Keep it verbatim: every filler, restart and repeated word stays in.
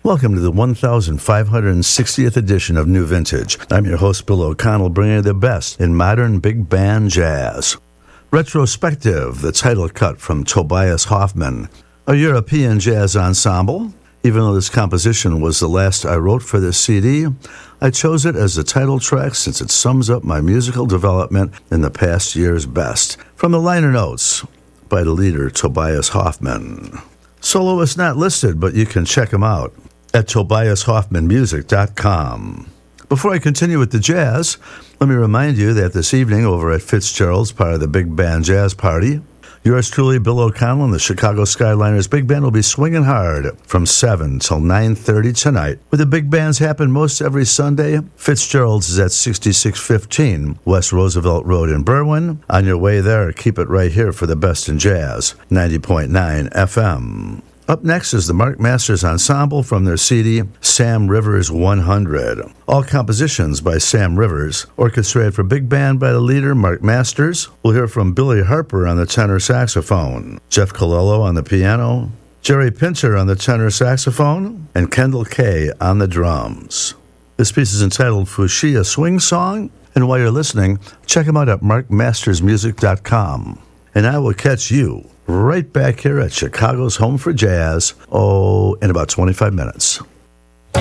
Welcome to the one thousand five hundred sixtieth edition of New Vintage. I'm your host, Bill O'Connell, bringing you the best in modern big band jazz. Retrospective, the title cut from Tobias Hoffman, a European jazz ensemble. Even though this composition was the last I wrote for this C D, I chose it as the title track since it sums up my musical development in the past year's best. From the liner notes by the leader, Tobias Hoffman. Soloist not listed, but you can check him out at tobias hoffman music dot com. Before I continue with the jazz, let me remind you that this evening over at Fitzgerald's, part of the Big Band Jazz Party, yours truly, Bill O'Connell, and the Chicago Skyliners Big Band will be swinging hard from seven till nine thirty tonight. Where the big bands happen most every Sunday, Fitzgerald's is at sixty-six fifteen West Roosevelt Road in Berwyn. On your way there, keep it right here for the best in jazz, ninety point nine F M. Up next is the Mark Masters Ensemble from their C D, Sam Rivers one hundred. All compositions by Sam Rivers, orchestrated for big band by the leader, Mark Masters. We'll hear from Billy Harper on the tenor saxophone, Jeff Colello on the piano, Jerry Pinter on the tenor saxophone, and Kendall Kay on the drums. This piece is entitled Fushia Swing Song, and while you're listening, check them out at mark masters music dot com. And I will catch you right back here at Chicago's Home for Jazz, oh, in about twenty-five minutes.